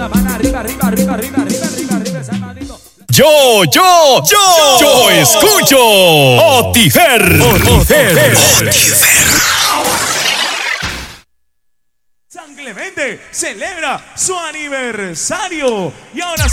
la mano arriba, arriba, arriba, arriba, arriba, arriba, arriba, esa manito. Yo escucho Otifer. San Clemente celebra su aniversario y ahora